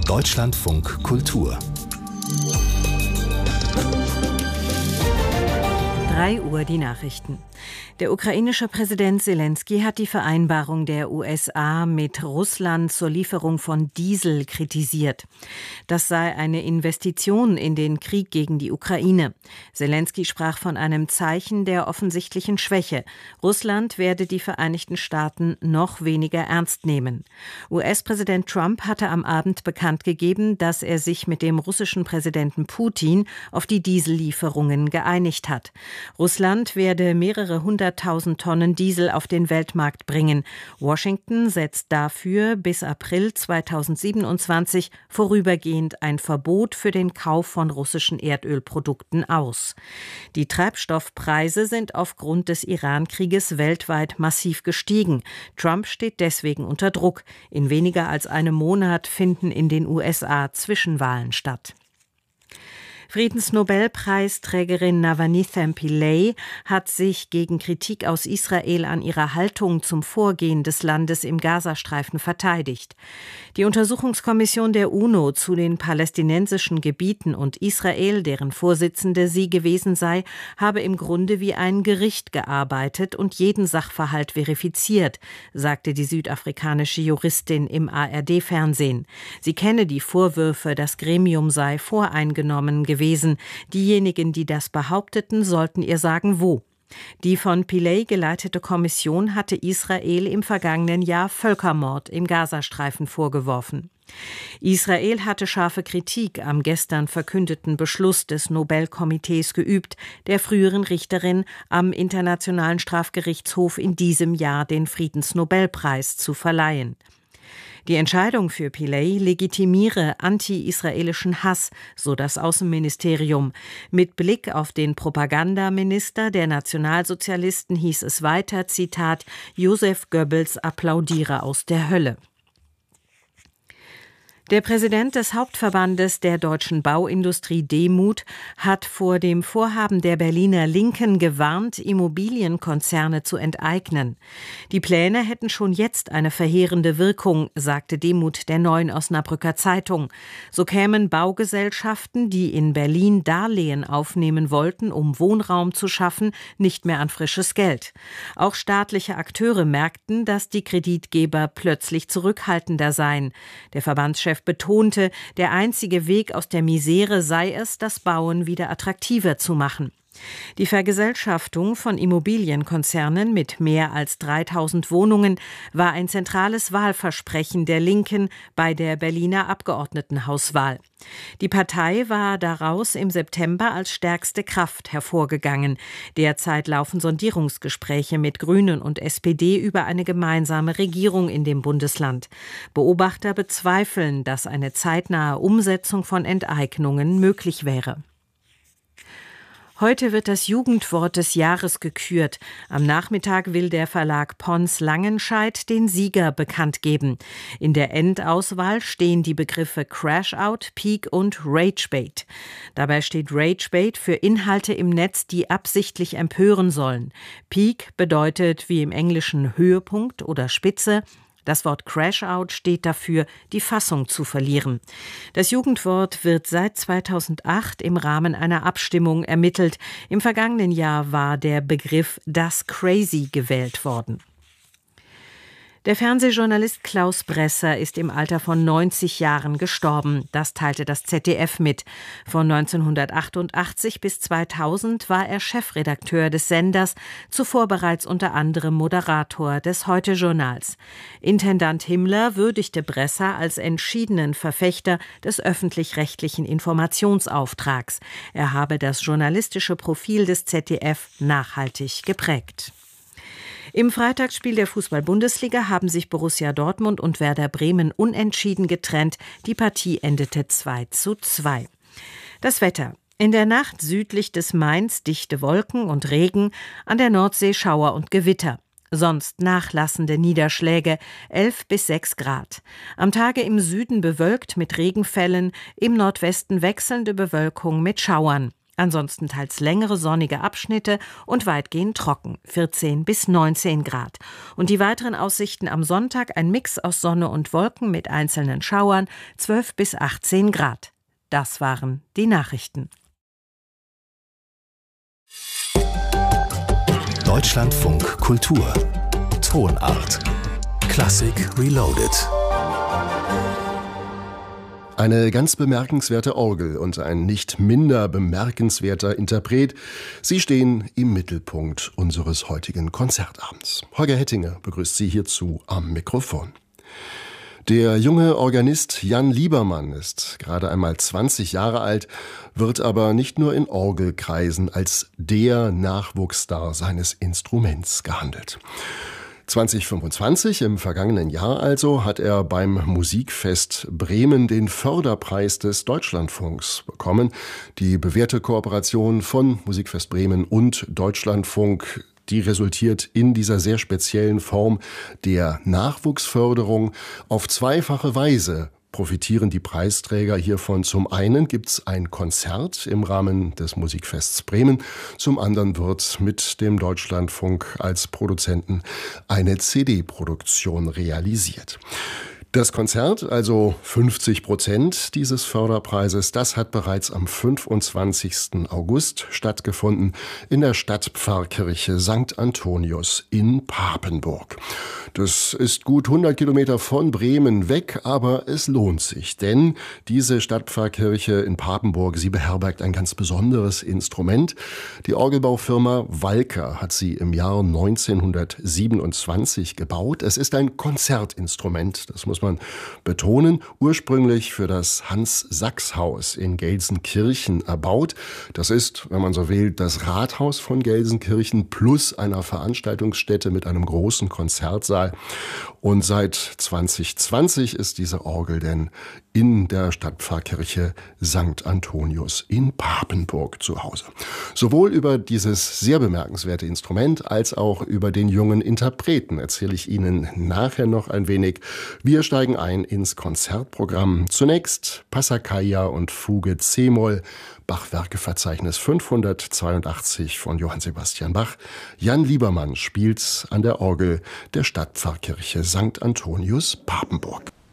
Deutschlandfunk Kultur 3 Uhr die Nachrichten. Der ukrainische Präsident Selenskyj hat die Vereinbarung der USA mit Russland zur Lieferung von Diesel kritisiert. Das sei eine Investition in den Krieg gegen die Ukraine. Selenskyj sprach von einem Zeichen der offensichtlichen Schwäche. Russland werde die Vereinigten Staaten noch weniger ernst nehmen. US-Präsident Trump hatte am Abend bekannt gegeben, dass er sich mit dem russischen Präsidenten Putin auf die Diesellieferungen geeinigt hat. Russland werde mehrere 100.000 Tonnen Diesel auf den Weltmarkt bringen. Washington setzt dafür bis April 2027 vorübergehend ein Verbot für den Kauf von russischen Erdölprodukten aus. Die Treibstoffpreise sind aufgrund des Iran-Krieges weltweit massiv gestiegen. Trump steht deswegen unter Druck. In weniger als einem Monat finden in den USA Zwischenwahlen statt. Friedensnobelpreisträgerin Navanitha Pillay hat sich gegen Kritik aus Israel an ihrer Haltung zum Vorgehen des Landes im Gazastreifen verteidigt. Die Untersuchungskommission der UNO zu den palästinensischen Gebieten und Israel, deren Vorsitzende sie gewesen sei, habe im Grunde wie ein Gericht gearbeitet und jeden Sachverhalt verifiziert, sagte die südafrikanische Juristin im ARD-Fernsehen. Sie kenne die Vorwürfe, das Gremium sei voreingenommen gewesen. Diejenigen, die das behaupteten, sollten ihr sagen, wo. Die von Pillay geleitete Kommission hatte Israel im vergangenen Jahr Völkermord im Gazastreifen vorgeworfen. Israel hatte scharfe Kritik am gestern verkündeten Beschluss des Nobelkomitees geübt, der früheren Richterin am Internationalen Strafgerichtshof in diesem Jahr den Friedensnobelpreis zu verleihen. Die Entscheidung für Pillay legitimiere anti-israelischen Hass, so das Außenministerium. Mit Blick auf den Propagandaminister der Nationalsozialisten hieß es weiter, Zitat, Joseph Goebbels applaudiere aus der Hölle. Der Präsident des Hauptverbandes der deutschen Bauindustrie Demuth hat vor dem Vorhaben der Berliner Linken gewarnt, Immobilienkonzerne zu enteignen. Die Pläne hätten schon jetzt eine verheerende Wirkung, sagte Demuth der Neuen Osnabrücker Zeitung. So kämen Baugesellschaften, die in Berlin Darlehen aufnehmen wollten, um Wohnraum zu schaffen, nicht mehr an frisches Geld. Auch staatliche Akteure merkten, dass die Kreditgeber plötzlich zurückhaltender seien. Der Verbandschef betonte, der einzige Weg aus der Misere sei es, das Bauen wieder attraktiver zu machen. Die Vergesellschaftung von Immobilienkonzernen mit mehr als 3.000 Wohnungen war ein zentrales Wahlversprechen der Linken bei der Berliner Abgeordnetenhauswahl. Die Partei war daraus im September als stärkste Kraft hervorgegangen. Derzeit laufen Sondierungsgespräche mit Grünen und SPD über eine gemeinsame Regierung in dem Bundesland. Beobachter bezweifeln, dass eine zeitnahe Umsetzung von Enteignungen möglich wäre. Heute wird das Jugendwort des Jahres gekürt. Am Nachmittag will der Verlag Pons Langenscheidt den Sieger bekannt geben. In der Endauswahl stehen die Begriffe Crashout, Peak und Ragebait. Dabei steht Ragebait für Inhalte im Netz, die absichtlich empören sollen. Peak bedeutet wie im Englischen Höhepunkt oder Spitze. Das Wort Crashout steht dafür, die Fassung zu verlieren. Das Jugendwort wird seit 2008 im Rahmen einer Abstimmung ermittelt. Im vergangenen Jahr war der Begriff das Crazy gewählt worden. Der Fernsehjournalist Klaus Bresser ist im Alter von 90 Jahren gestorben. Das teilte das ZDF mit. Von 1988 bis 2000 war er Chefredakteur des Senders, zuvor bereits unter anderem Moderator des Heute-Journals. Intendant Himmler würdigte Bresser als entschiedenen Verfechter des öffentlich-rechtlichen Informationsauftrags. Er habe das journalistische Profil des ZDF nachhaltig geprägt. Im Freitagsspiel der Fußball-Bundesliga haben sich Borussia Dortmund und Werder Bremen unentschieden getrennt. Die Partie endete 2:2. Das Wetter. In der Nacht südlich des Mains dichte Wolken und Regen, an der Nordsee Schauer und Gewitter. Sonst nachlassende Niederschläge, 11 bis 6 Grad. Am Tage im Süden bewölkt mit Regenfällen, im Nordwesten wechselnde Bewölkung mit Schauern. Ansonsten teils längere sonnige Abschnitte und weitgehend trocken, 14 bis 19 Grad. Und die weiteren Aussichten am Sonntag ein Mix aus Sonne und Wolken mit einzelnen Schauern, 12 bis 18 Grad. Das waren die Nachrichten. Deutschlandfunk Kultur. Tonart. Klassik Reloaded. Eine ganz bemerkenswerte Orgel und ein nicht minder bemerkenswerter Interpret. Sie stehen im Mittelpunkt unseres heutigen Konzertabends. Holger Hettinger begrüßt Sie hierzu am Mikrofon. Der junge Organist Jan Liebermann ist gerade einmal 20 Jahre alt, wird aber nicht nur in Orgelkreisen als der Nachwuchsstar seines Instruments gehandelt. 2025, im vergangenen Jahr also, hat er beim Musikfest Bremen den Förderpreis des Deutschlandfunks bekommen. Die bewährte Kooperation von Musikfest Bremen und Deutschlandfunk, die resultiert in dieser sehr speziellen Form der Nachwuchsförderung. Auf zweifache Weise profitieren die Preisträger hiervon. Zum einen gibt's ein Konzert im Rahmen des Musikfests Bremen. Zum anderen wird mit dem Deutschlandfunk als Produzenten eine CD-Produktion realisiert. Das Konzert, also 50% dieses Förderpreises, das hat bereits am 25. August stattgefunden in der Stadtpfarrkirche St. Antonius in Papenburg. Das ist gut 100 Kilometer von Bremen weg, aber es lohnt sich, denn diese Stadtpfarrkirche in Papenburg, sie beherbergt ein ganz besonderes Instrument. Die Orgelbaufirma Walker hat sie im Jahr 1927 gebaut. Es ist ein Konzertinstrument, das muss man betonen, ursprünglich für das Hans-Sachs-Haus in Gelsenkirchen erbaut. Das ist, wenn man so will, das Rathaus von Gelsenkirchen plus einer Veranstaltungsstätte mit einem großen Konzertsaal. Und seit 2020 ist diese Orgel denn in der Stadtpfarrkirche St. Antonius in Papenburg zu Hause. Sowohl über dieses sehr bemerkenswerte Instrument als auch über den jungen Interpreten erzähle ich Ihnen nachher noch ein wenig. Wir steigen ein ins Konzertprogramm. Zunächst Passacaglia und Fuge C-Moll, Bachwerkeverzeichnis 582 von Johann Sebastian Bach. Jan Liebermann spielt an der Orgel der Stadtpfarrkirche St. Antonius Papenburg.